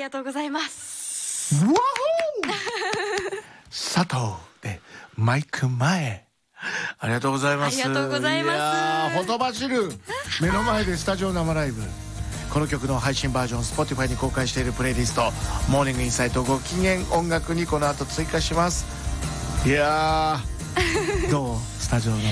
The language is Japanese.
がとうございます。 わほー佐藤でマイク前。ありがとうございます。 ありがとうございます。 いやーほとばしる目の前でスタジオ生ライブ。この曲の配信バージョン Spotify に公開しているプレイリストモーニングインサイトご機嫌音楽にこの後追加します。いやーどうスタジオの